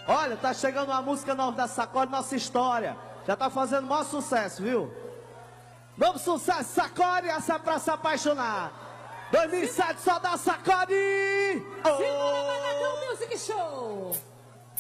Olha, tá chegando uma música nova da Sacode, Nossa História. Já tá fazendo o maior sucesso, viu? Novo sucesso, Sacode, essa é pra se apaixonar. 2007 só dá Sacode.